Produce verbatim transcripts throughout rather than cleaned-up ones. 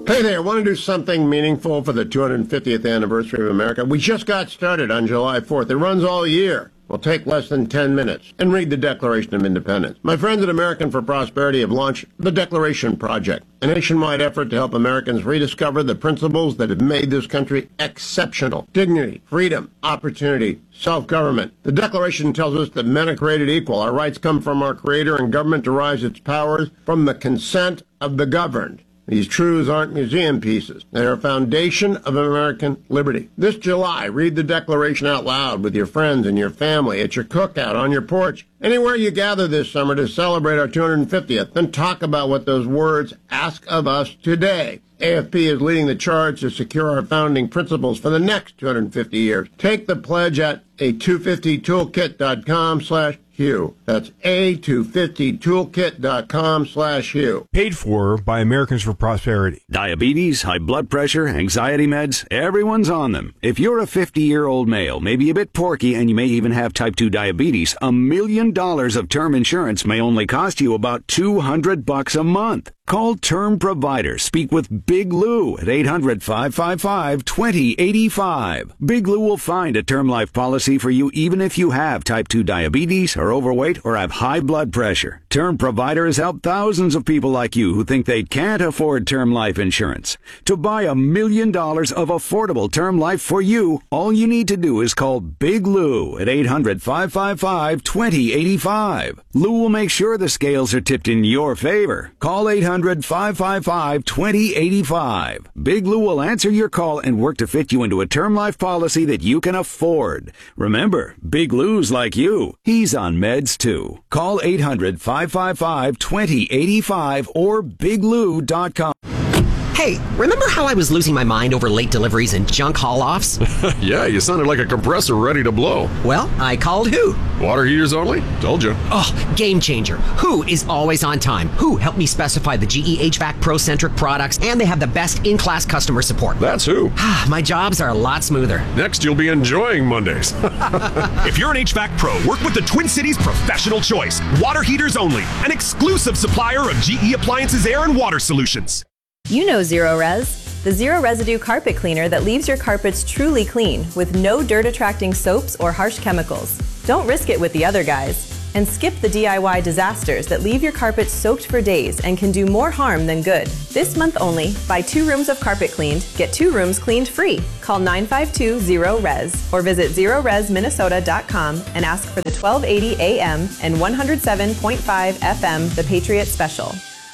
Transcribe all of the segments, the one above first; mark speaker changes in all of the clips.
Speaker 1: Hey there, want to do something meaningful for the two hundred fiftieth anniversary of America? We just got started on July fourth. It runs all year. Will take less than ten minutes. And read the Declaration of Independence. My friends at American for Prosperity have launched the Declaration Project, a nationwide effort to help Americans rediscover the principles that have made this country exceptional. Dignity, freedom, opportunity, self-government. The Declaration tells us that men are created equal. Our rights come from our Creator, and government derives its powers from the consent of the governed. These truths aren't museum pieces. They are a foundation of American liberty. This July, read the Declaration out loud with your friends and your family, at your cookout, on your porch, anywhere you gather this summer to celebrate our two hundred fiftieth. Then talk about what those words ask of us today. A F P is leading the charge to secure our founding principles for the next two hundred fifty years. Take the pledge at a two fifty toolkit dot com slash Hugh. That's a two fifty toolkit dot com slash Hugh.
Speaker 2: Paid for by Americans for Prosperity.
Speaker 3: Diabetes, high blood pressure, anxiety meds, everyone's on them. If you're a fifty-year-old male, maybe a bit porky, and you may even have type two diabetes, a million dollars of term insurance may only cost you about two hundred bucks a month. Call Term Provider. Speak with Big Lou at eight hundred, five five five, two zero eight five. Big Lou will find a term life policy for you even if you have type two diabetes, are overweight, or have high blood pressure. Term Provider has helped thousands of people like you who think they can't afford term life insurance. To buy a million dollars of affordable term life for you, all you need to do is call Big Lou at eight hundred, five five five, two zero eight five. Lou will make sure the scales are tipped in your favor. Call eight hundred, five five five, two zero eight five. Big Lou will answer your call and work to fit you into a term life policy that you can afford. Remember, Big Lou's like you. He's on meds too. Call eight hundred, five five five, two zero eight five or big lou dot com.
Speaker 4: Hey, remember how I was losing my mind over late deliveries and junk haul-offs?
Speaker 5: Yeah, you sounded like a compressor ready to blow.
Speaker 4: Well, I called Who.
Speaker 5: Water heaters only? Told you.
Speaker 4: Oh, game changer. Who is always on time. Who helped me specify the G E H V A C Pro-centric products, and they have the best in-class customer support.
Speaker 5: That's Who.
Speaker 4: My jobs are a lot smoother.
Speaker 5: Next, you'll be enjoying Mondays.
Speaker 6: If you're an H V A C Pro, work with the Twin Cities Professional Choice. Water heaters only. An exclusive supplier of G E Appliances Air and Water Solutions.
Speaker 7: You know Zero Res, the zero residue carpet cleaner that leaves your carpets truly clean with no dirt-attracting soaps or harsh chemicals. Don't risk it with the other guys. And skip the D I Y disasters that leave your carpets soaked for days and can do more harm than good. This month only, buy two rooms of carpet cleaned, get two rooms cleaned free. Call nine five two, zero res or visit zero res minnesota dot com and ask for the twelve eighty A M and one oh seven point five F M The Patriot Special.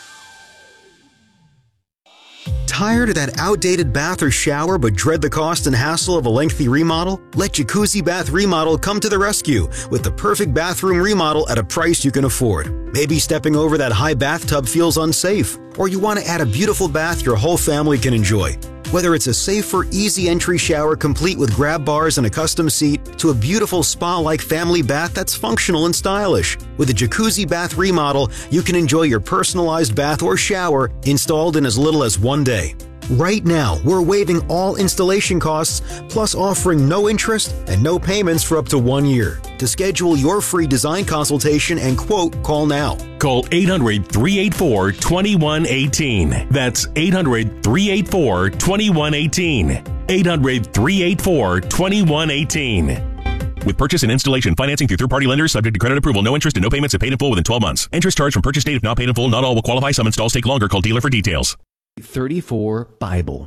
Speaker 8: Tired of that outdated bath or shower but dread the cost and hassle of a lengthy remodel? Let Jacuzzi Bath Remodel come to the rescue with the perfect bathroom remodel at a price you can afford. Maybe stepping over that high bathtub feels unsafe, or you want to add a beautiful bath your whole family can enjoy. Whether it's a safer, easy entry shower complete with grab bars and a custom seat, to a beautiful spa-like family bath that's functional and stylish. With a Jacuzzi Bath Remodel, you can enjoy your personalized bath or shower installed in as little as one day. Right now, we're waiving all installation costs, plus offering no interest and no payments for up to one year. To schedule your free design consultation and quote, call now.
Speaker 6: Call eight hundred, three eight four, two one one eight. That's eight hundred, three eight four, two one one eight. eight hundred, three eight four, two one one eight. With purchase and installation financing through third-party lenders subject to credit approval. No interest and no payments if paid in full within twelve months. Interest charged from purchase date if not paid in full. Not all will qualify. Some installs take longer. Call dealer for details.
Speaker 9: thirty-four Bible.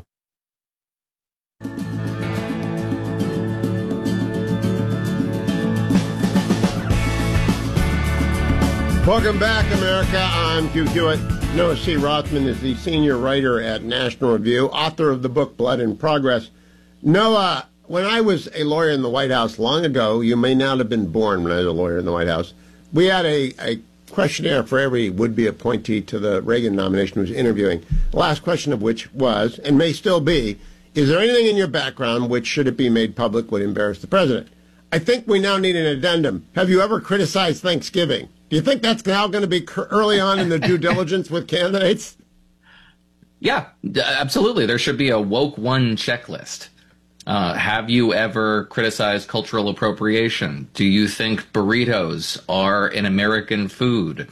Speaker 1: Welcome back, America. I'm Hugh Hewitt. Noah C. Rothman is the senior writer at National Review, author of the book Blood in Progress. Noah, when I was a lawyer in the White House long ago, you may not have been born when I was a lawyer in the White House, we had a, a questionnaire for every would-be appointee to the Reagan nomination who was interviewing, the last question of which was, and may still be, is there anything in your background which, should it be made public, would embarrass the president? I think we now need an addendum. Have you ever criticized Thanksgiving? Do you think that's now going to be early on in the due diligence with candidates?
Speaker 10: Yeah, absolutely. There should be a woke one checklist. Uh, have you ever criticized cultural appropriation? Do you think burritos are an American food?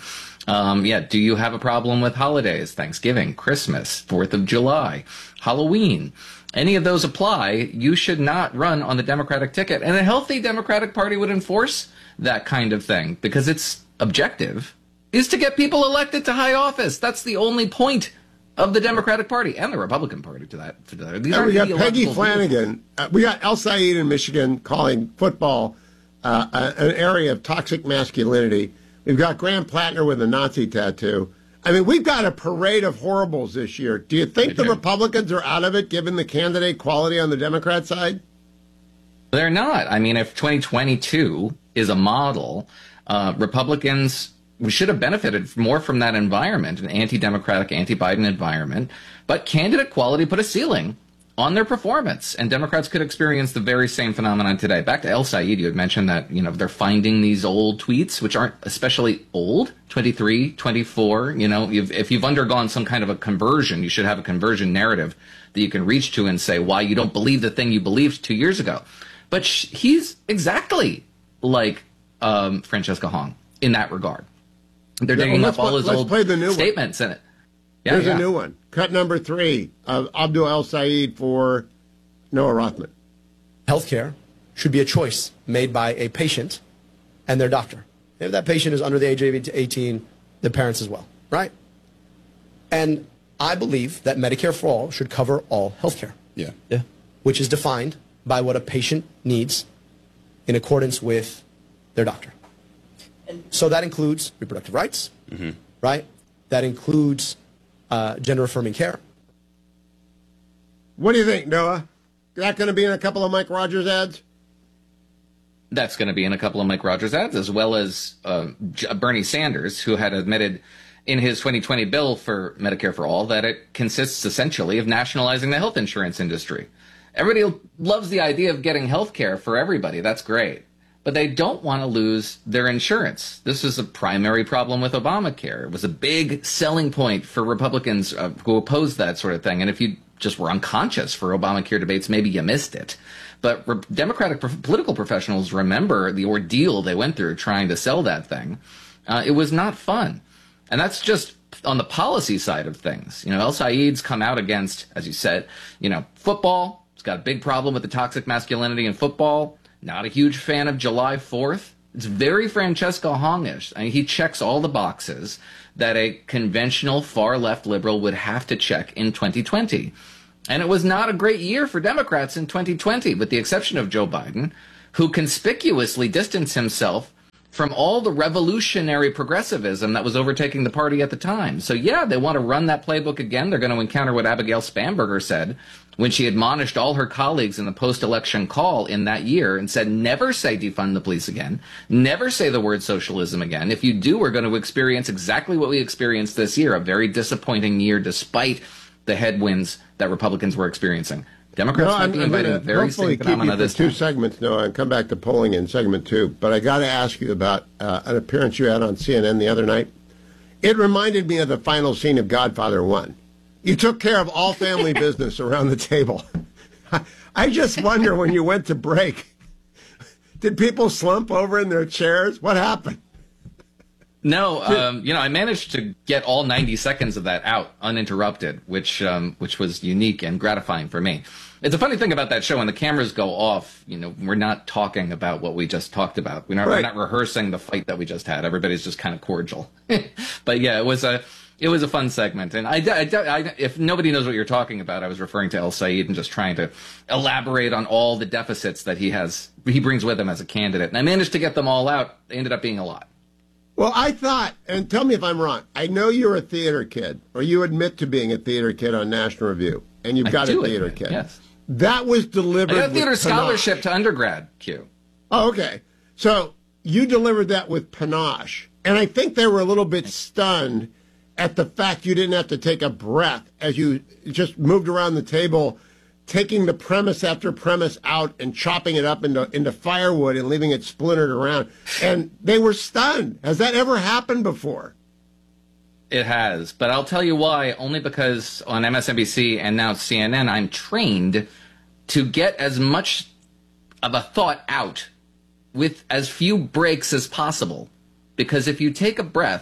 Speaker 10: Um, yeah, do you have a problem with holidays? Thanksgiving, Christmas, fourth of July, Halloween. Any of those apply, you should not run on the Democratic ticket. And a healthy Democratic Party would enforce that kind of thing because its objective is to get people elected to high office. That's the only point of the Democratic Party and the Republican Party to that. To that. These
Speaker 1: and
Speaker 10: are
Speaker 1: we got Peggy
Speaker 10: ideological
Speaker 1: Flanagan. Uh, we got El Said in Michigan calling football uh, a- an area of toxic masculinity. We've got Graham Plattner with a Nazi tattoo. I mean, we've got a parade of horribles this year. Do you think the Republicans are out of it, given the candidate quality on the Democrat side?
Speaker 10: They're not. I mean, if twenty twenty-two is a model, uh, Republicans we should have benefited more from that environment, an anti-democratic, anti-Biden environment. But candidate quality put a ceiling on their performance, and Democrats could experience the very same phenomenon today. Back to El Said, you had mentioned that, you know, they're finding these old tweets, which aren't especially old, twenty-three, twenty-four. You know, you've, if you've undergone some kind of a conversion, you should have a conversion narrative that you can reach to and say why you don't believe the thing you believed two years ago. But sh- he's exactly like um, Francesca Hong in that regard. They're
Speaker 1: Yeah,
Speaker 10: digging
Speaker 1: well,
Speaker 10: up all
Speaker 1: let's
Speaker 10: his
Speaker 1: play-
Speaker 10: old
Speaker 1: let's play the new one.
Speaker 10: statements in it. Yeah,
Speaker 1: Here's
Speaker 10: yeah.
Speaker 1: a new one. Cut number three of Abdul El Said for Noah Rothman.
Speaker 11: Healthcare should be a choice made by a patient and their doctor. If that patient is under the age of eighteen, the parents as well, right? And I believe that Medicare for all should cover all healthcare.
Speaker 12: Yeah.
Speaker 11: Yeah. Which is defined by what a patient needs in accordance with their doctor. So that includes reproductive rights,
Speaker 12: Mm-hmm.
Speaker 11: right? That includes uh, gender-affirming care.
Speaker 1: What do you think, Noah? Is that going to be in a couple of Mike Rogers ads?
Speaker 10: That's going to be in a couple of Mike Rogers ads, as well as uh, J- Bernie Sanders, who had admitted in his twenty twenty bill for Medicare for All that it consists essentially of nationalizing the health insurance industry. Everybody loves the idea of getting health care for everybody. That's great. But they don't want to lose their insurance. This is a primary problem with Obamacare. It was a big selling point for Republicans uh, who opposed that sort of thing. And if you just were unconscious for Obamacare debates, maybe you missed it. But re- Democratic pro- political professionals remember the ordeal they went through trying to sell that thing. Uh, it was not fun. And that's just on the policy side of things. You know, El Said's come out against, as you said, you know, football. He's got a big problem with the toxic masculinity in football. Not a huge fan of July fourth. It's very Francesca Hong-ish. I mean, he checks all the boxes that a conventional far-left liberal would have to check in twenty twenty. And it was not a great year for Democrats in twenty twenty, with the exception of Joe Biden, who conspicuously distanced himself from all the revolutionary progressivism that was overtaking the party at the time. So yeah, they want to run that playbook again. They're going to encounter what Abigail Spanberger said when she admonished all her colleagues in the post-election call in that year and said, never say defund the police again. Never say the word socialism again. If you do, we're going to experience exactly what we experienced this year, a very disappointing year despite the headwinds that Republicans were experiencing. Democrats
Speaker 1: No,
Speaker 10: might
Speaker 1: I'm,
Speaker 10: be
Speaker 1: I'm
Speaker 10: inviting
Speaker 1: going to
Speaker 10: very
Speaker 1: hopefully
Speaker 10: same
Speaker 1: keep you
Speaker 10: phenomena
Speaker 1: for
Speaker 10: this
Speaker 1: two
Speaker 10: time.
Speaker 1: segments, Noah, and come back to polling in segment two. But I got to ask you about uh, an appearance you had on C N N the other night. It reminded me of the final scene of Godfather one. You took care of all family business around the table. I just wonder, when you went to break, did people slump over in their chairs? What happened?
Speaker 10: No, um, you know, I managed to get all ninety seconds of that out uninterrupted, which um, which was unique and gratifying for me. It's a funny thing about that show, when the cameras go off, you know, we're not talking about what we just talked about. We're not,
Speaker 1: Right.
Speaker 10: we're not rehearsing the fight that we just had. Everybody's just kind of cordial. But yeah, it was a it was a fun segment. And I, I, I, if nobody knows what you're talking about, I was referring to El Said and just trying to elaborate on all the deficits that he has, he brings with him as a candidate. And I managed to get them all out. They ended up being a lot.
Speaker 1: Well, I thought, and tell me if I'm wrong, I know you're a theater kid, or you admit to being a theater kid on National Review, and you've
Speaker 10: I
Speaker 1: got a
Speaker 10: do
Speaker 1: theater
Speaker 10: admit,
Speaker 1: kid.
Speaker 10: yes.
Speaker 1: That was delivered
Speaker 10: I got a theater
Speaker 1: with panache.
Speaker 10: scholarship to undergrad, Q.
Speaker 1: Oh, okay. So you delivered that with panache. And I think they were a little bit stunned at the fact you didn't have to take a breath as you just moved around the table, taking the premise after premise out and chopping it up into, into firewood and leaving it splintered around. And they were stunned. Has that ever happened before?
Speaker 10: It has, but I'll tell you why. Only because on M S N B C and now C N N, I'm trained to get as much of a thought out with as few breaks as possible. Because if you take a breath,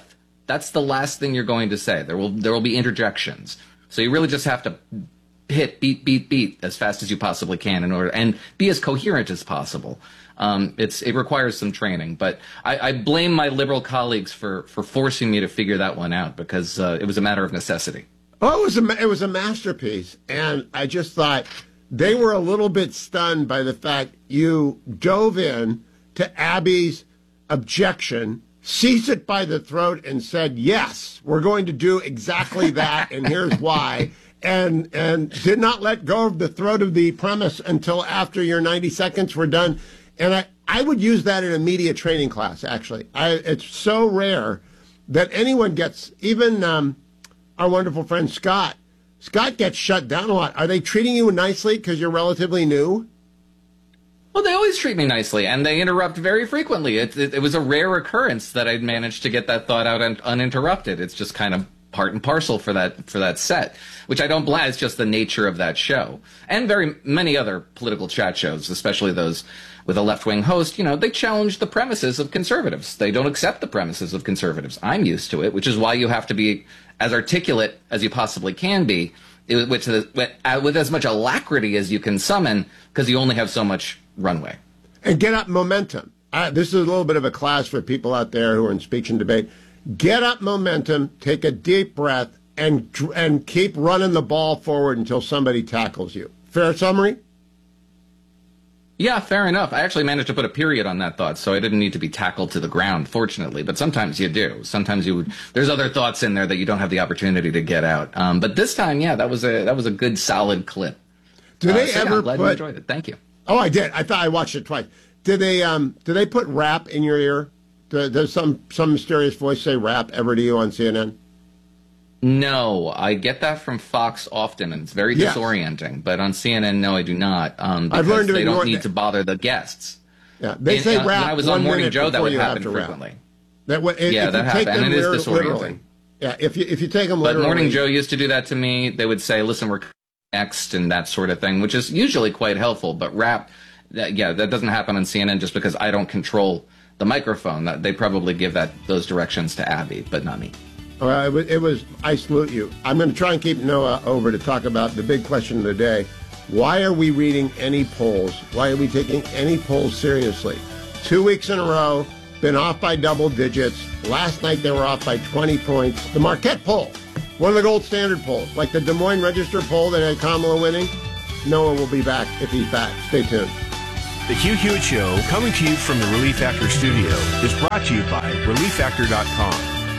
Speaker 10: That's the last thing you're going to say. There will there will be interjections. So you really just have to hit beat, beat, beat as fast as you possibly can in order, and be as coherent as possible. Um, it's it requires some training, but I, I blame my liberal colleagues for, for forcing me to figure that one out, because uh, it was a matter of necessity.
Speaker 1: Oh, it was a it was a masterpiece, and I just thought they were a little bit stunned by the fact you dove in to Abby's objection, seized it by the throat, and said, "Yes, we're going to do exactly that, and here's why." And and did not let go of the throat of the premise until after your ninety seconds were done. And I, I would use that in a media training class, actually. I, it's so rare that anyone gets, even um, our wonderful friend Scott, Scott gets shut down a lot. Are they treating you nicely because you're relatively new?
Speaker 10: Well, they always treat me nicely, and they interrupt very frequently. It, it, it was a rare occurrence that I'd managed to get that thought out un, uninterrupted. It's just kind of part and parcel for that for that set, which I don't blame. It's just the nature of that show, and very many other political chat shows, especially those with a left-wing host. You know, they challenge the premises of conservatives. They don't accept the premises of conservatives. I'm used to it, which is why you have to be as articulate as you possibly can be, which is, with as much alacrity as you can summon, because you only have so much runway.
Speaker 1: And get up momentum. Uh, this is a little bit of a class for people out there who are in speech and debate. Get up momentum, take a deep breath, and and keep running the ball forward until somebody tackles you. Fair summary?
Speaker 10: Yeah, fair enough. I actually managed to put a period on that thought, so I didn't need to be tackled to the ground, fortunately. But sometimes you do. Sometimes you would. There's other thoughts in there that you don't have the opportunity to get out. Um, but this time, yeah, that was a that was a good, solid clip.
Speaker 1: Do
Speaker 10: uh,
Speaker 1: they
Speaker 10: so
Speaker 1: ever
Speaker 10: yeah, I'm glad
Speaker 1: put?
Speaker 10: you enjoyed it. Thank you.
Speaker 1: Oh, I did. I thought I watched it twice. Did they um? Did they put rap in your ear? Does some some mysterious voice say rap ever to you on C N N?
Speaker 10: No, I get that from Fox often, and it's very
Speaker 1: Yes.
Speaker 10: disorienting. But on C N N, no, I do not. Um, because
Speaker 1: I've learned to
Speaker 10: they
Speaker 1: ignore
Speaker 10: don't need
Speaker 1: that.
Speaker 10: to bother the guests.
Speaker 1: Yeah, they
Speaker 10: And,
Speaker 1: say
Speaker 10: uh,
Speaker 1: rap.
Speaker 10: When I was
Speaker 1: one
Speaker 10: on Morning
Speaker 1: minute
Speaker 10: Joe, that
Speaker 1: before
Speaker 10: would
Speaker 1: you have
Speaker 10: happen
Speaker 1: to rap.
Speaker 10: frequently.
Speaker 1: That way, if,
Speaker 10: Yeah,
Speaker 1: if
Speaker 10: that
Speaker 1: you
Speaker 10: happened,
Speaker 1: take them
Speaker 10: and it is
Speaker 1: liter-
Speaker 10: disorienting.
Speaker 1: literally. Yeah, if you if you take them
Speaker 10: But
Speaker 1: literally.
Speaker 10: Morning Joe used to do that to me. They would say, "Listen, we're next," and that sort of thing, which is usually quite helpful. But rap, that, yeah, that doesn't happen on C N N just because I don't control the microphone. That they probably give that those directions to Abby, but not me.
Speaker 1: Well, it was, it was, I salute you. I'm going to try and keep Noah over to talk about the big question of the day. Why are we reading any polls? Why are we taking any polls seriously? Two weeks in a row, been off by double digits. Last night they were off by twenty points. The Marquette poll, one of the gold standard polls, like the Des Moines Register poll that had Kamala winning. Noah will be back if he's back. Stay tuned.
Speaker 2: The Hugh Hewitt Show, coming to you from the Relief Factor studio, is brought to you by relief factor dot com.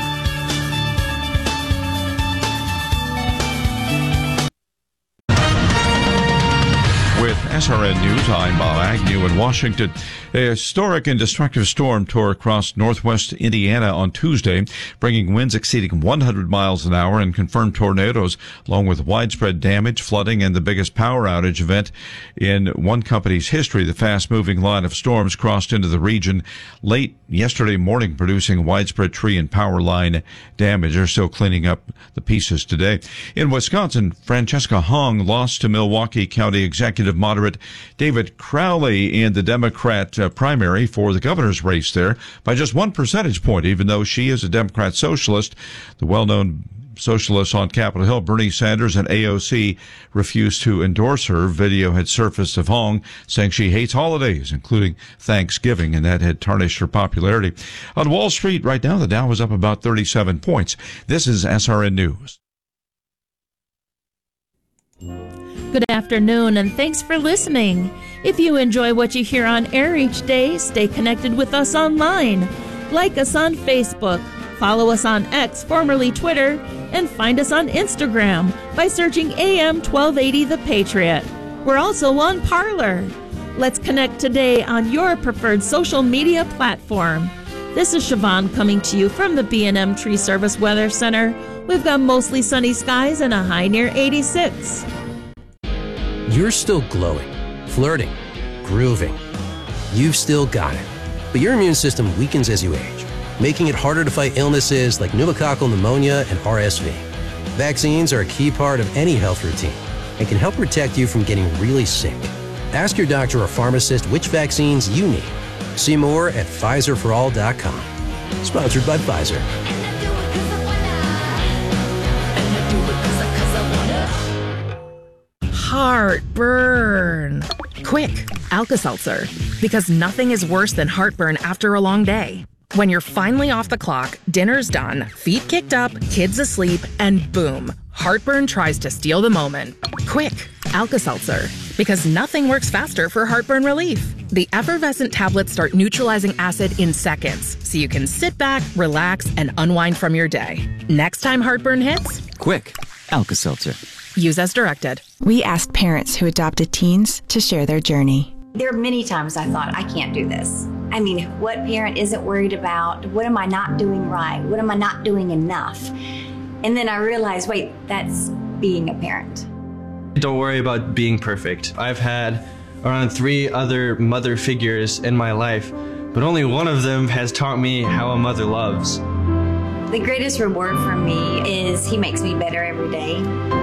Speaker 12: With S R N News, I'm Bob Agnew in Washington. A historic and destructive storm tore across northwest Indiana on Tuesday, bringing winds exceeding one hundred miles an hour and confirmed tornadoes, along with widespread damage, flooding, and the biggest power outage event in one company's history. The fast-moving line of storms crossed into the region late yesterday morning, producing widespread tree and power line damage. They're still cleaning up the pieces today. In Wisconsin, Francesca Hong lost to Milwaukee County Executive Moderate David Crowley in the Democrat uh, primary for the governor's race there by just one percentage point, even though she is a Democrat socialist. The well-known socialists on Capitol Hill, Bernie Sanders and A O C, refused to endorse her. Video had surfaced of Hong saying she hates holidays, including Thanksgiving, and that had tarnished her popularity. On Wall Street right now, the Dow was up about thirty-seven points. This is S R N News.
Speaker 13: Good afternoon, and thanks for listening. If you enjoy what you hear on air each day, stay connected with us online. Like us on Facebook, follow us on X, formerly Twitter, and find us on Instagram by searching A M twelve eighty The Patriot. We're also on Parler. Let's connect today on your preferred social media platform. This is Siobhan coming to you from the B and M Tree Service Weather Center. We've got mostly sunny skies and a high near eighty-six.
Speaker 9: You're still glowing, flirting, grooving. You've still got it. But your immune system weakens as you age, making it harder to fight illnesses like pneumococcal pneumonia and R S V. Vaccines are a key part of any health routine and can help protect you from getting really sick. Ask your doctor or pharmacist which vaccines you need. See more at Pfizer for all dot com. Sponsored by Pfizer.
Speaker 14: Heartburn. Quick, Alka-Seltzer. Because nothing is worse than heartburn after a long day. When you're finally off the clock, dinner's done, feet kicked up, kids asleep, and boom, heartburn tries to steal the moment. Quick, Alka-Seltzer. Because nothing works faster for heartburn relief. The effervescent tablets start neutralizing acid in seconds, so you can sit back, relax, and unwind from your day. Next time heartburn hits,
Speaker 15: quick, Alka-Seltzer.
Speaker 14: Use as directed.
Speaker 16: We asked parents who adopted teens to share their journey.
Speaker 17: There are many times I thought, I can't do this. I mean, what parent isn't worried about? What am I not doing right? What am I not doing enough? And then I realized, wait, that's being a parent.
Speaker 18: Don't worry about being perfect. I've had around three other mother figures in my life, but only one of them has taught me how a mother loves.
Speaker 17: The greatest reward for me is he makes me better every day.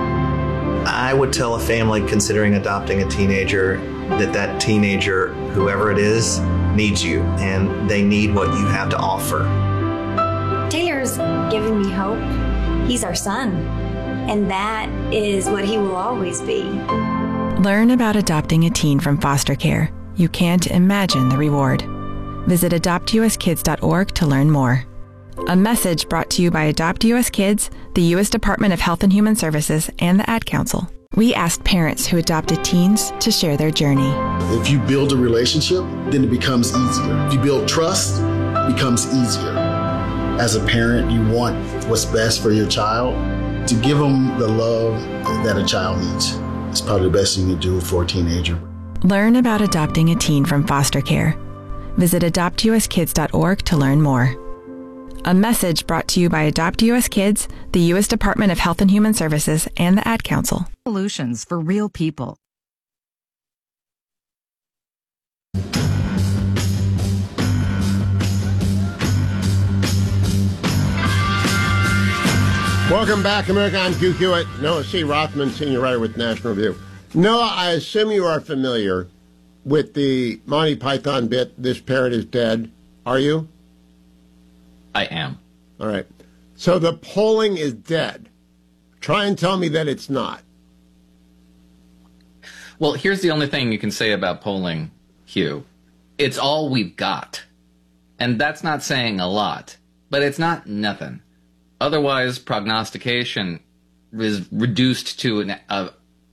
Speaker 19: I would tell a family considering adopting a teenager that that teenager, whoever it is, needs you, and they need what you have to offer.
Speaker 17: Taylor's giving me hope. He's our son, and that is what he will always be.
Speaker 16: Learn about adopting a teen from foster care. You can't imagine the reward. Visit adopt u s kids dot org to learn more. A message brought to you by Adopt U S Kids, the U S Department of Health and Human Services, and the Ad Council. We asked parents who adopted teens to share their journey.
Speaker 20: If you build a relationship, then it becomes easier. If you build trust, it becomes easier. As a parent, you want what's best for your child. To give them the love that a child needs. It's probably the best thing you can do for a teenager.
Speaker 16: Learn about adopting a teen from foster care. Visit adopt u s kids dot org to learn more. A message brought to you by Adopt U S Kids, the U S Department of Health and Human Services, and the Ad Council.
Speaker 21: Solutions for real people.
Speaker 1: Welcome back, America. I'm Hugh Hewitt, Noah C. Rothman, senior writer with National Review. Noah, I assume you are familiar with the Monty Python bit, This Parent is Dead. Are you?
Speaker 10: I am.
Speaker 1: All right. So the polling is dead. Try and tell me that it's not.
Speaker 10: Well, here's the only thing you can say about polling, Hugh. It's all we've got. And that's not saying a lot, but it's not nothing. Otherwise, prognostication is reduced to an, a,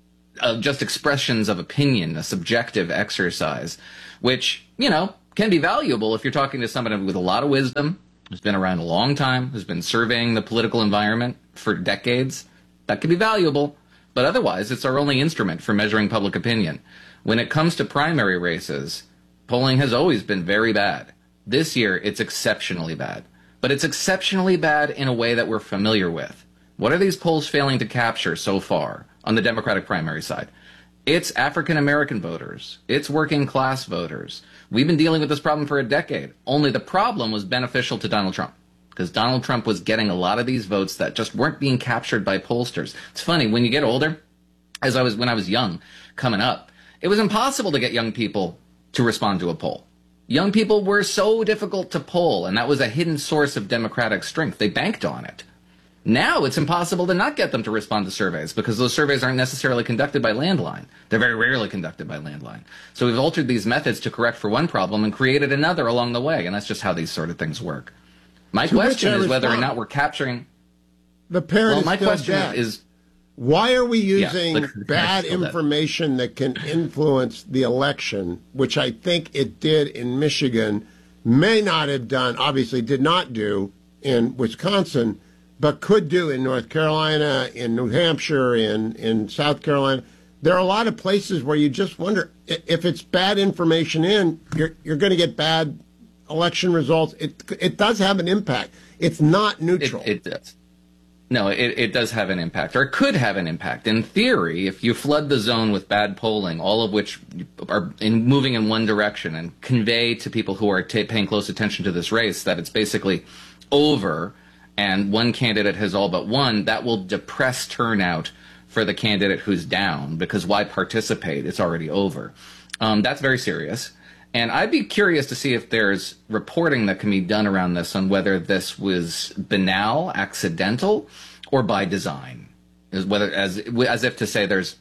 Speaker 10: a just expressions of opinion, a subjective exercise, which, you know, can be valuable if you're talking to somebody with a lot of wisdom, who's been around a long time, who's been surveying the political environment for decades. That can be valuable, but otherwise it's our only instrument for measuring public opinion. When it comes to primary races, polling has always been very bad. This year, it's exceptionally bad. But it's exceptionally bad in a way that we're familiar with. What are these polls failing to capture so far on the Democratic primary side? It's African-American voters. It's working-class voters. We've been dealing with this problem for a decade. Only the problem was beneficial to Donald Trump, because Donald Trump was getting a lot of these votes that just weren't being captured by pollsters. It's funny, when you get older, as I was when I was young, coming up, it was impossible to get young people to respond to a poll. Young people were so difficult to poll, and that was a hidden source of Democratic strength. They banked on it. Now it's impossible to not get them to respond to surveys because those surveys aren't necessarily conducted by landline. They're very rarely conducted by landline. So we've altered these methods to correct for one problem and created another along the way, and that's just how these sort of things work. My
Speaker 1: To
Speaker 10: question
Speaker 1: which I
Speaker 10: is whether or
Speaker 1: respond.
Speaker 10: not we're capturing...
Speaker 1: The parent
Speaker 10: Well,
Speaker 1: is
Speaker 10: my
Speaker 1: still
Speaker 10: question
Speaker 1: dead.
Speaker 10: is...
Speaker 1: Why are we
Speaker 10: Yeah,
Speaker 1: using
Speaker 10: the parent is
Speaker 1: bad
Speaker 10: still dead.
Speaker 1: information that can influence the election, which I think it did in Michigan, may not have done, obviously did not do in Wisconsin, but could do in North Carolina, in New Hampshire, in, in South Carolina. There are a lot of places where you just wonder, i- if it's bad information in, you're, you're going to get bad election results. It, it does have an impact. It's not neutral.
Speaker 10: It, it does. No, it, it does have an impact, or it could have an impact. In theory, if you flood the zone with bad polling, all of which are in, moving in one direction, and convey to people who are ta paying close attention to this race that it's basically over and one candidate has all but won, that will depress turnout for the candidate who's down, because why participate? It's already over. Um, that's very serious. And I'd be curious to see if there's reporting that can be done around this on whether this was banal, accidental, or by design. Is whether as as if to say there's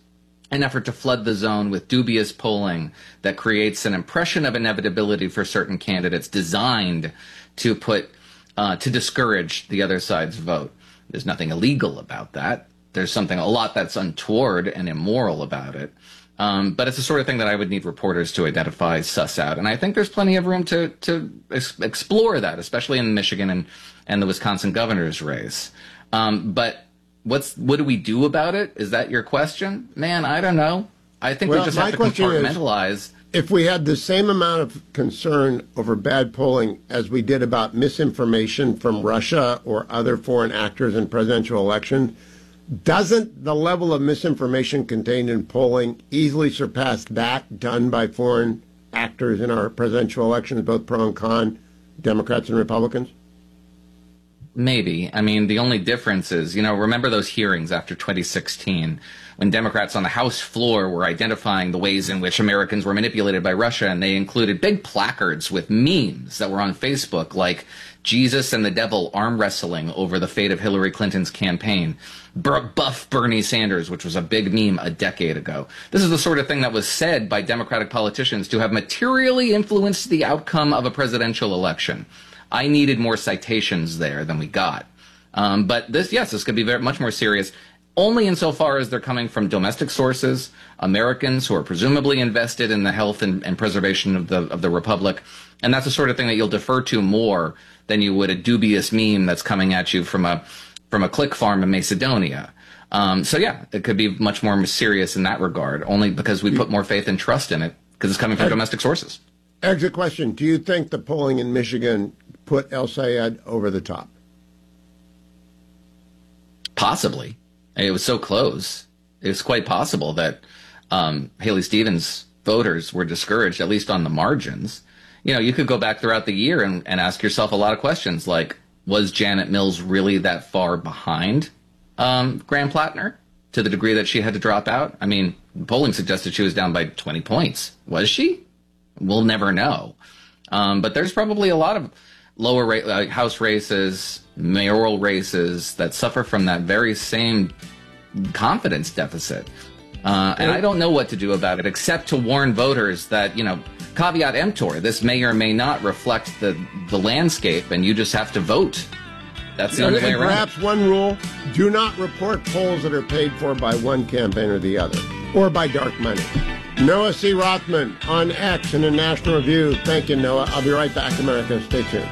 Speaker 10: an effort to flood the zone with dubious polling that creates an impression of inevitability for certain candidates designed to put uh, to discourage the other side's vote. There's nothing illegal about that. There's something a lot that's untoward and immoral about it. Um, but it's the sort of thing that I would need reporters to identify, suss out. And I think there's plenty of room to, to ex- explore that, especially in Michigan and, and the Wisconsin governor's race. Um, but what's what do we do about it? Is that your question? Man, I don't know. I think
Speaker 1: well,
Speaker 10: we just
Speaker 1: my
Speaker 10: have to
Speaker 1: question
Speaker 10: compartmentalize.
Speaker 1: Is, if we had the same amount of concern over bad polling as we did about misinformation from Russia or other foreign actors in presidential elections, doesn't the level of misinformation contained in polling easily surpass that done by foreign actors in our presidential elections, both pro and con, Democrats and Republicans?
Speaker 10: Maybe. I mean, the only difference is, you know, remember those hearings after twenty sixteen when Democrats on the House floor were identifying the ways in which Americans were manipulated by Russia, and they included big placards with memes that were on Facebook like Jesus and the devil arm wrestling over the fate of Hillary Clinton's campaign. Buff Bernie Sanders, which was a big meme a decade ago. This is the sort of thing that was said by Democratic politicians to have materially influenced the outcome of a presidential election. I needed more citations there than we got. Um, but this, yes, this could be very much more serious, only insofar as they're coming from domestic sources, Americans who are presumably invested in the health and, and preservation of the of the republic. And that's the sort of thing that you'll defer to more than you would a dubious meme that's coming at you from a from a click farm in Macedonia. Um, so, yeah, it could be much more serious in that regard, only because we put more faith and trust in it, because it's coming from domestic sources.
Speaker 1: Exit question. Do you think the polling in Michigan put El Sayed over the top?
Speaker 10: Possibly. It was so close. It was quite possible that um, Haley Stevens voters were discouraged, at least on the margins. You know, you could go back throughout the year and, and ask yourself a lot of questions like, was Janet Mills really that far behind um, Graham Plattner to the degree that she had to drop out? I mean, polling suggested she was down by twenty points. Was she? We'll never know. Um, but there's probably a lot of lower ra- uh, House races, mayoral races that suffer from that very same confidence deficit. Uh, and I don't know what to do about it, except to warn voters that, you know, caveat emptor, this may or may not reflect the, the landscape, and you just have to vote. That's the only way around.
Speaker 1: Perhaps one rule, do not report polls that are paid for by one campaign or the other, or by dark money. Noah C. Rothman on X in a National Review. Thank you, Noah. I'll be right back, America. Stay tuned.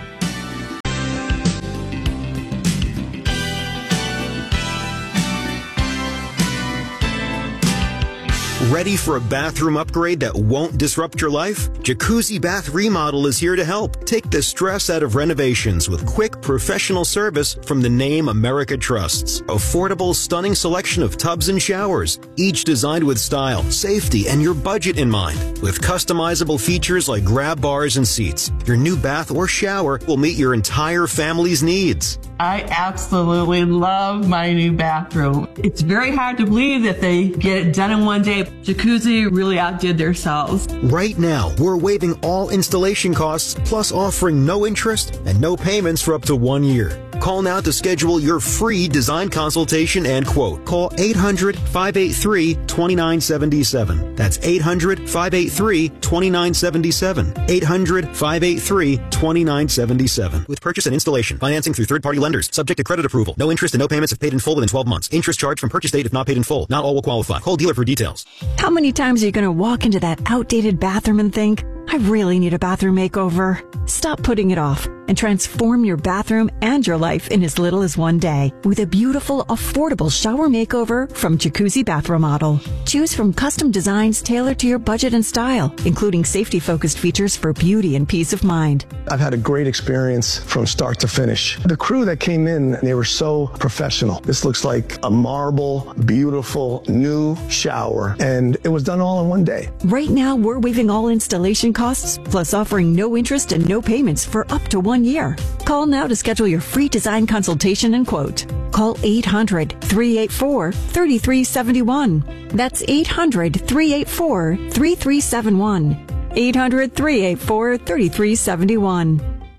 Speaker 8: Ready for a bathroom upgrade that won't disrupt your life? Jacuzzi Bath Remodel is here to help. Take the stress out of renovations with quick, professional service from the name America trusts. Affordable, stunning selection of tubs and showers, each designed with style, safety, and your budget in mind. With customizable features like grab bars and seats, your new bath or shower will meet your entire family's needs.
Speaker 3: I absolutely love my new bathroom. It's very hard to believe that they get it done in one day. Jacuzzi really outdid themselves.
Speaker 8: Right now, we're waiving all installation costs, plus offering no interest and no payments for up to one year. Call now to schedule your free design consultation and quote. Call eight hundred, five eight three, two nine seven seven. That's eight hundred, five eight three, two nine seven seven. eight hundred, five eight three, two nine seven seven. With purchase and installation, financing through third-party lenders, subject to credit approval. No interest and no payments if paid in full within twelve months. Interest charged from purchase date if not paid in full. Not all will qualify. Call dealer for details.
Speaker 21: How many times are you going to walk into that outdated bathroom and think, I really need a bathroom makeover? Stop putting it off and transform your bathroom and your life in as little as one day with a beautiful, affordable shower makeover from Jacuzzi Bath Remodel. Choose from custom designs tailored to your budget and style, including safety-focused features for beauty and peace of mind.
Speaker 22: I've had a great experience from start to finish. The crew that came in, they were so professional. This looks like a marble, beautiful, new shower, and it was done all in one day.
Speaker 21: Right now, we're waiving all installation costs, plus offering no interest and no payments for up to one year. Call now to schedule your free design consultation and quote. Call eight hundred, three eight four, three three seven one. That's eight hundred, three eight four, three three seven one. eight hundred, three eight four, three three seven one.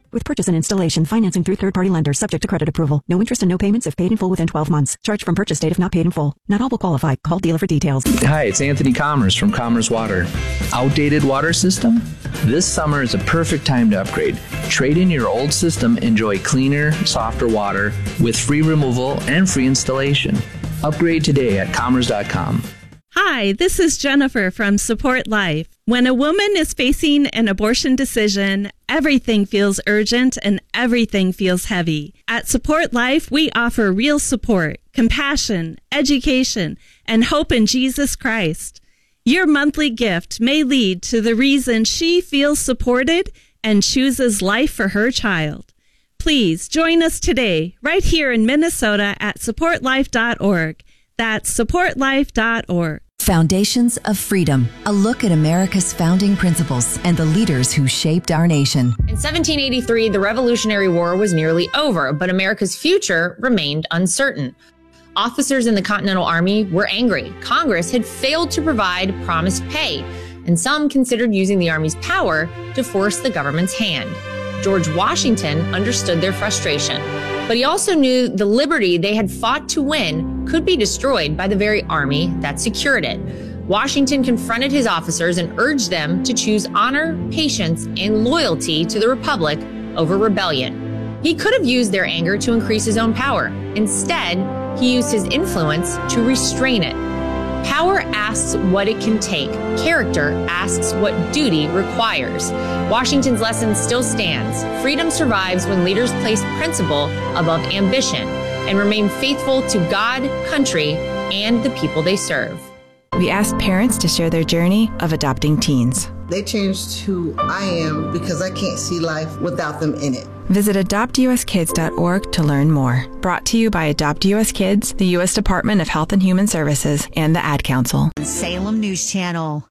Speaker 21: With purchase and installation, financing through third-party lenders subject to credit approval. No interest and no payments if paid in full within twelve months. Charge from purchase date if not paid in full. Not all will qualify. Call dealer for details.
Speaker 4: Hi, it's Anthony Commerce from Commerce Water. Outdated water system? This summer is a perfect time to upgrade. Trade in your old system, enjoy cleaner, softer water with free removal and free installation. Upgrade today at commerce dot com.
Speaker 5: Hi, this is Jennifer from Support Life. When a woman is facing an abortion decision, everything feels urgent and everything feels heavy. At Support Life, we offer real support, compassion, education, and hope in Jesus Christ. Your monthly gift may lead to the reason she feels supported and chooses life for her child. Please join us today, right here in Minnesota at support life dot org. That's support life dot org.
Speaker 23: Foundations of Freedom, a look at America's founding principles and the leaders who shaped our nation.
Speaker 24: In seventeen eighty-three, the Revolutionary War was nearly over, but America's future remained uncertain. Officers in the Continental Army were angry. Congress had failed to provide promised pay, and some considered using the Army's power to force the government's hand. George Washington understood their frustration, but he also knew the liberty they had fought to win could be destroyed by the very army that secured it. Washington confronted his officers and urged them to choose honor, patience, and loyalty to the Republic over rebellion. He could have used their anger to increase his own power. Instead, he used his influence to restrain it. Power asks what it can take. Character asks what duty requires. Washington's lesson still stands. Freedom survives when leaders place principle above ambition and remain faithful to God, country, and the people they serve.
Speaker 16: We asked parents to share their journey of adopting teens.
Speaker 25: They changed who I am because I can't see life without them in it.
Speaker 16: Visit adopt u s kids dot org to learn more. Brought to you by Adopt U S Kids, the U S Department of Health and Human Services, and the Ad Council.
Speaker 26: Salem News Channel.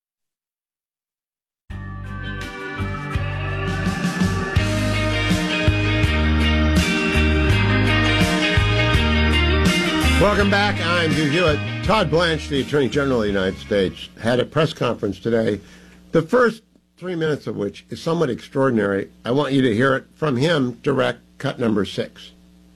Speaker 1: Welcome back. I'm Hugh Hewitt. Todd Blanche, the Attorney General of the United States, had a press conference today, the first three minutes of which is somewhat extraordinary. I want you to hear it from him, direct, cut number six.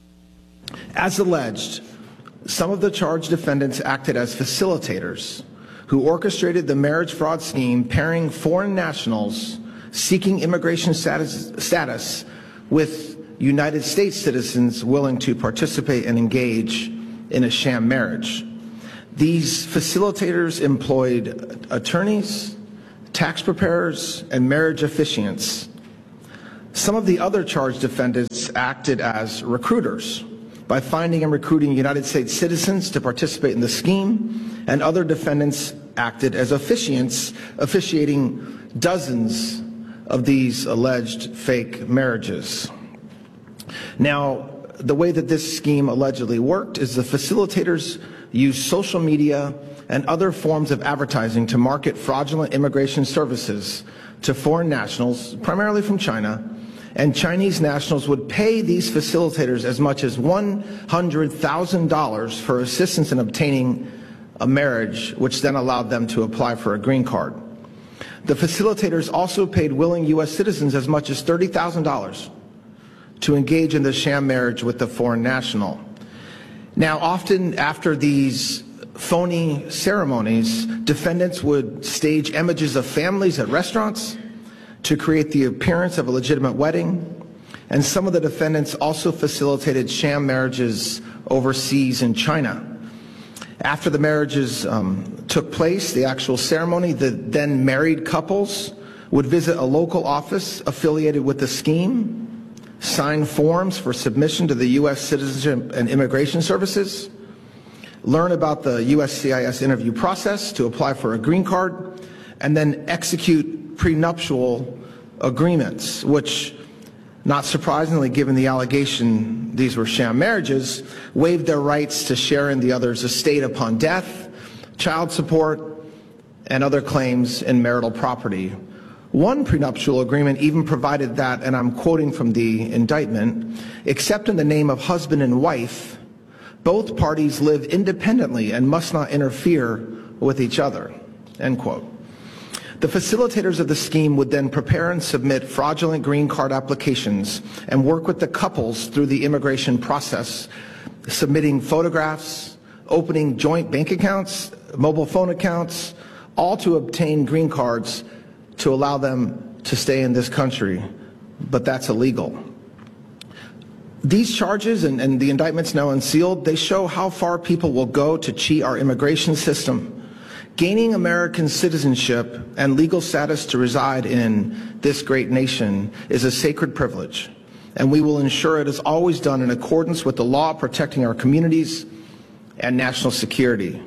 Speaker 27: As alleged, some of the charged defendants acted as facilitators who orchestrated the marriage fraud scheme pairing foreign nationals seeking immigration status, status with United States citizens willing to participate and engage in a sham marriage. These facilitators employed attorneys, tax preparers, and marriage officiants. Some of the other charged defendants acted as recruiters by finding and recruiting United States citizens to participate in the scheme, and other defendants acted as officiants, officiating dozens of these alleged fake marriages. Now, the way that this scheme allegedly worked is the facilitators used social media and other forms of advertising to market fraudulent immigration services to foreign nationals, primarily from China, and Chinese nationals would pay these facilitators as much as one hundred thousand dollars for assistance in obtaining a marriage, which then allowed them to apply for a green card. The facilitators also paid willing U S citizens as much as thirty thousand dollars to engage in the sham marriage with the foreign national. Now, often after these phony ceremonies, defendants would stage images of families at restaurants to create the appearance of a legitimate wedding, and some of the defendants also facilitated sham marriages overseas in China. After the marriages um, took place, the actual ceremony, the then married couples would visit a local office affiliated with the scheme, sign forms for submission to the U S Citizenship and Immigration Services, learn about the U S C I S interview process to apply for a green card, and then execute prenuptial agreements, which, not surprisingly given the allegation these were sham marriages, waived their rights to share in the other's estate upon death, child support, and other claims in marital property. One prenuptial agreement even provided that, and I'm quoting from the indictment, except in the name of husband and wife, both parties live independently and must not interfere with each other, end quote. The facilitators of the scheme would then prepare and submit fraudulent green card applications and work with the couples through the immigration process, submitting photographs, opening joint bank accounts, mobile phone accounts, all to obtain green cards to allow them to stay in this country. But that's illegal. These charges and, and the indictments now unsealed, they show how far people will go to cheat our immigration system. Gaining American citizenship and legal status to reside in this great nation is a sacred privilege, and we will ensure it is always done in accordance with the law protecting our communities and national security.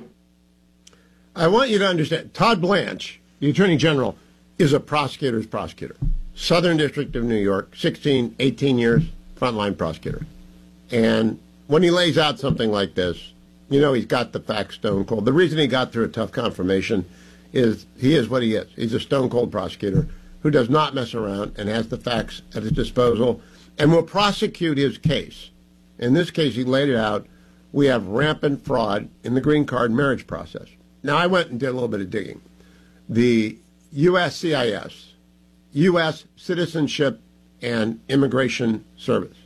Speaker 1: I want you to understand, Todd Blanche, the Attorney General, is a prosecutor's prosecutor. Southern District of New York, sixteen, eighteen years, frontline prosecutor. And when he lays out something like this, you know he's got the facts stone cold. The reason he got through a tough confirmation is he is what he is. He's a stone cold prosecutor who does not mess around and has the facts at his disposal and will prosecute his case. In this case, he laid it out. We have rampant fraud in the green card marriage process. Now, I went and did a little bit of digging. The U S C I S, U S Citizenship and Immigration Service,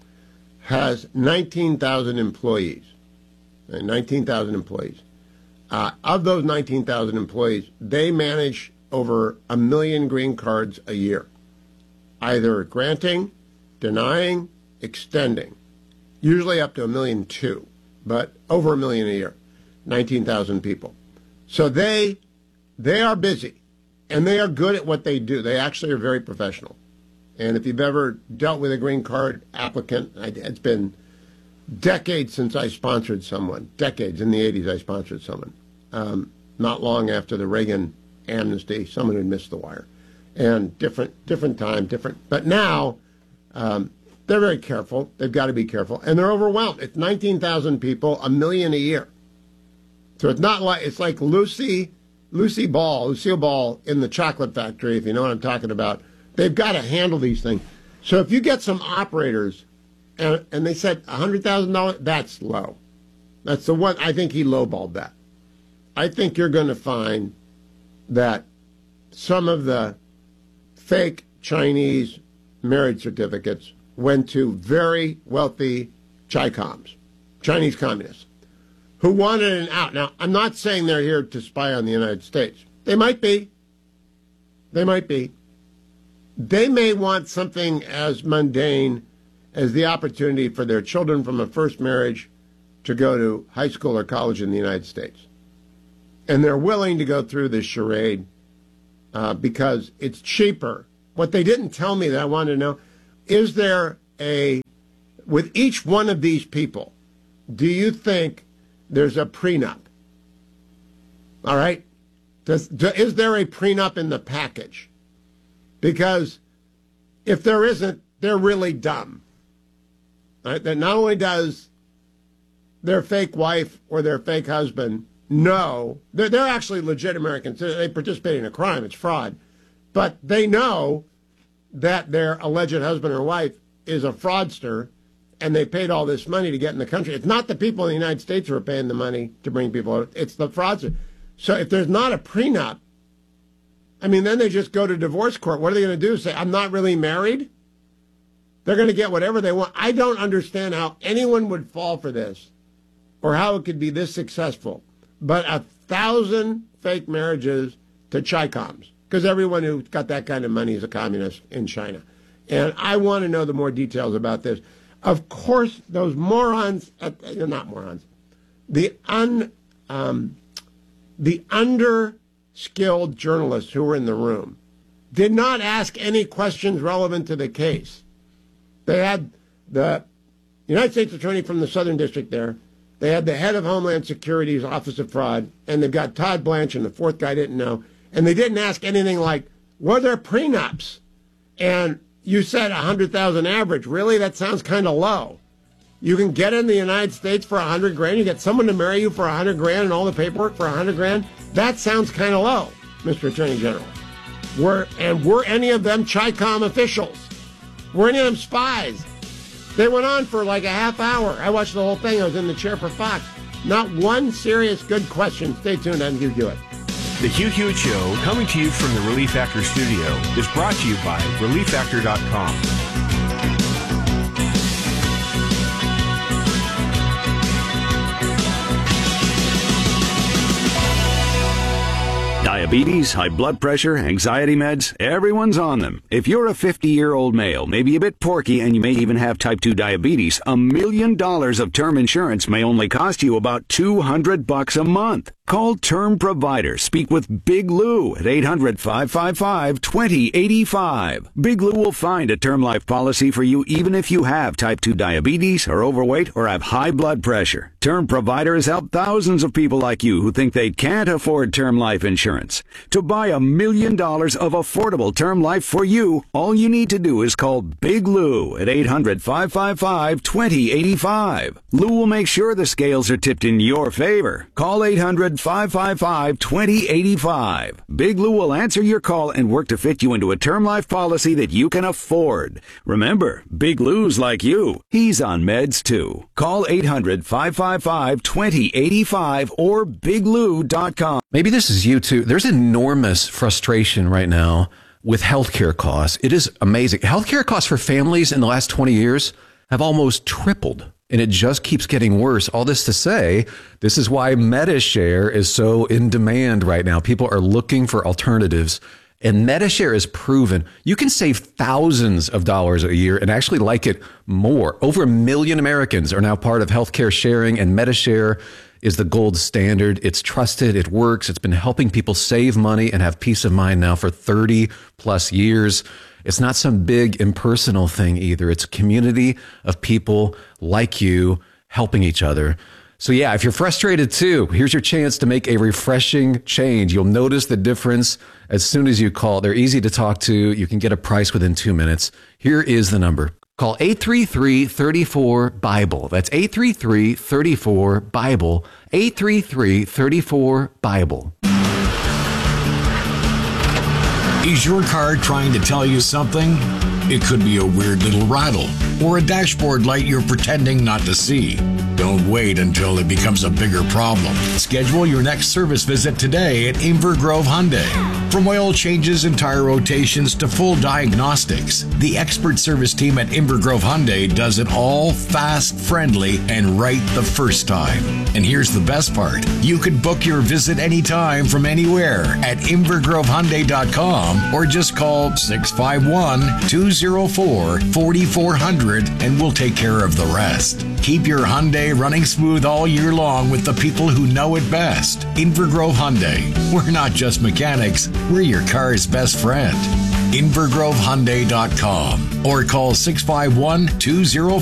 Speaker 1: has nineteen thousand employees. nineteen thousand employees. Uh, of those nineteen thousand employees, they manage over a million green cards a year, either granting, denying, extending, usually up to a million two, but over a million a year, nineteen thousand people. So they they are busy, and they are good at what they do. They actually are very professional. And if you've ever dealt with a green card applicant, it's been decades since I sponsored someone. Decades. In the eighties, I sponsored someone. Um, not long after the Reagan amnesty, someone had missed the wire. And different different time, different. But now, um, they're very careful. They've got to be careful. And they're overwhelmed. It's nineteen thousand people, a million a year. So it's not like, it's like Lucy, Lucy Ball, Lucille Ball in the chocolate factory, if you know what I'm talking about. They've got to handle these things. So if you get some operators, and, and they said one hundred thousand dollars, that's low. That's the one, I think he lowballed that. I think you're going to find that some of the fake Chinese marriage certificates went to very wealthy Chi-Coms, Chinese communists, who wanted an out. Now, I'm not saying they're here to spy on the United States. They might be. They might be. They may want something as mundane as the opportunity for their children from a first marriage to go to high school or college in the United States. And they're willing to go through this charade uh, because it's cheaper. What they didn't tell me that I wanted to know, is there a, with each one of these people, do you think there's a prenup? All right? Does, do, is there a prenup in the package? Because if there isn't, they're really dumb. Right? That not only does their fake wife or their fake husband know, they're, they're actually legit Americans. They participate in a crime. It's fraud. But they know that their alleged husband or wife is a fraudster, and they paid all this money to get in the country. It's not the people in the United States who are paying the money to bring people out. It's the fraudster. So if there's not a prenup, I mean, then they just go to divorce court. What are they going to do? Say, I'm not really married? They're going to get whatever they want. I don't understand how anyone would fall for this or how it could be this successful. But a thousand fake marriages to Chi-Coms, because everyone who got that kind of money is a communist in China. And I want to know the more details about this. Of course, those morons, uh, not morons, the un, um, the under-skilled journalists who were in the room did not ask any questions relevant to the case. They had the United States Attorney from the Southern District there. They had the head of Homeland Security's Office of Fraud, and they've got Todd Blanche, and the fourth guy didn't know. And they didn't ask anything like, were there prenups? And you said one hundred thousand average. Really? That sounds kind of low. You can get in the United States for one hundred grand. You get someone to marry you for one hundred grand and all the paperwork for one hundred grand. That sounds kind of low, Mister Attorney General. Were, and were any of them Chi-Com officials? Were any of them spies? They went on for like a half hour. I watched the whole thing. I was in the chair for Fox. Not one serious good question. Stay tuned. I'm going to do it.
Speaker 2: The Hugh Hewitt Show, coming to you from the Relief Factor studio, is brought to you by relief factor dot com.
Speaker 6: Diabetes, high blood pressure, anxiety meds, everyone's on them. If you're a fifty-year-old male, maybe a bit porky, and you may even have type two diabetes, a million dollars of term insurance may only cost you about two hundred bucks a month. Call Term Provider. Speak with Big Lou at eight hundred, five five five, two zero eight five. Big Lou will find a term life policy for you even if you have type two diabetes, are overweight, or have high blood pressure. Term Provider has helped thousands of people like you who think they can't afford term life insurance. To buy a million dollars of affordable term life for you, all you need to do is call Big Lou at eight hundred, five five five, two zero eight five. Lou will make sure the scales are tipped in your favor. Call eight hundred, five five five, two zero eight five. Big Lou will answer your call and work to fit you into a term life policy that you can afford. Remember, Big Lou's like you. He's on meds too. Call eight hundred, five five five, two zero eight five or big lou dot com.
Speaker 7: Maybe this is you too. There's enormous frustration right now with healthcare costs. It is amazing. Healthcare costs for families in the last twenty years have almost tripled. And it just keeps getting worse. All this to say, this is why MediShare is so in demand right now. People are looking for alternatives. And MediShare is proven you can save thousands of dollars a year and actually like it more. Over a million Americans are now part of healthcare sharing, and MediShare is the gold standard. It's trusted. It works. It's been helping people save money and have peace of mind now for thirty plus years. It's not some big impersonal thing either. It's a community of people like you helping each other. So yeah, if you're frustrated too, here's your chance to make a refreshing change. You'll notice the difference as soon as you call. They're easy to talk to. You can get a price within two minutes. Here is the number. Call eight three three, three four, BIBLE. That's eight three three, three four, BIBLE. eight three three, three four, BIBLE.
Speaker 9: Is your car trying to tell you something? It could be a weird little rattle or a dashboard light you're pretending not to see. Don't wait until it becomes a bigger problem. Schedule your next service visit today at Inver Grove Hyundai. From oil changes and tire rotations to full diagnostics, the expert service team at Inver Grove Hyundai does it all fast, friendly, and right the first time. And here's the best part. You could book your visit anytime from anywhere at inver grove hyundai dot com or just call six five one, two zero four, four four zero zero and we'll take care of the rest. Keep your Hyundai running smooth all year long with the people who know it best. Inver Grove Hyundai. We're not just mechanics, we're your car's best friend. inver grove hyundai dot com or call six five one, two zero